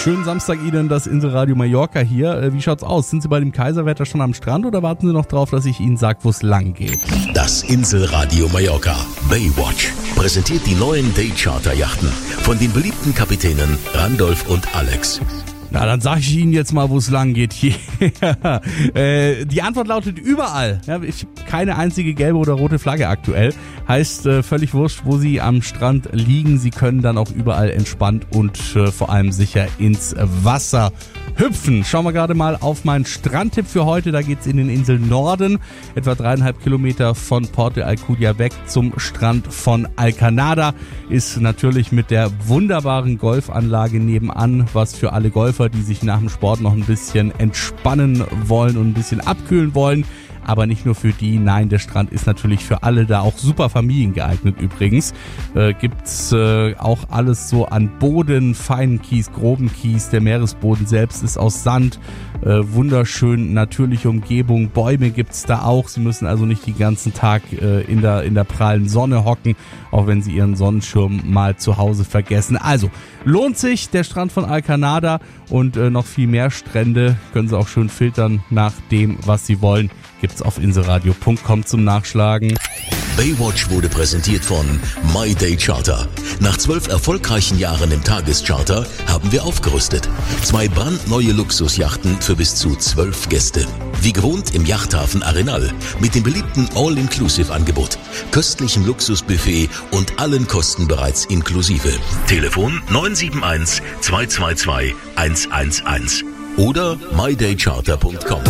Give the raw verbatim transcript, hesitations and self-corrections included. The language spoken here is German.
Schönen Samstag Ihnen, das Inselradio Mallorca hier. Wie schaut's aus? Sind Sie bei dem Kaiserwetter schon am Strand oder warten Sie noch drauf, dass ich Ihnen sage, wo es lang geht? Das Inselradio Mallorca Baywatch präsentiert die neuen Daycharter-Yachten von den beliebten Kapitänen Randolph und Alex. Na, dann sage ich Ihnen jetzt mal, wo es lang geht. Yeah. äh, die Antwort lautet überall. Ja, ich keine einzige gelbe oder rote Flagge aktuell. Heißt äh, völlig wurscht, wo Sie am Strand liegen. Sie können dann auch überall entspannt und äh, vor allem sicher ins Wasser hüpfen. Schauen wir gerade mal auf meinen Strandtipp für heute. Da geht's in den Inseln Norden, etwa dreieinhalb Kilometer von Porto Alcudia weg zum Strand von Alcanada. Ist natürlich mit der wunderbaren Golfanlage nebenan, was für alle Golfer, die sich nach dem Sport noch ein bisschen entspannen wollen und ein bisschen abkühlen wollen. Aber nicht nur für die, nein, der Strand ist natürlich für alle da, auch super familiengeeignet übrigens. Äh, gibt's äh, auch alles so an Boden, feinen Kies, groben Kies, der Meeresboden selbst ist aus Sand, äh, wunderschön natürliche Umgebung, Bäume gibt's da auch. Sie müssen also nicht den ganzen Tag äh, in der in der prallen Sonne hocken, auch wenn Sie Ihren Sonnenschirm mal zu Hause vergessen. Also lohnt sich der Strand von Alcanada und äh, noch viel mehr Strände können Sie auch schön filtern nach dem, was Sie wollen. Gibt's auf inselradio punkt com zum Nachschlagen. Baywatch wurde präsentiert von My Day Charter. Nach zwölf erfolgreichen Jahren im Tagescharter haben wir aufgerüstet. Zwei brandneue Luxusjachten für bis zu zwölf Gäste. Wie gewohnt im Yachthafen Arenal mit dem beliebten All-Inclusive-Angebot, köstlichem Luxusbuffet und allen Kosten bereits inklusive. Telefon neun sieben eins, zwei zwei zwei, eins eins eins oder my day charter punkt com.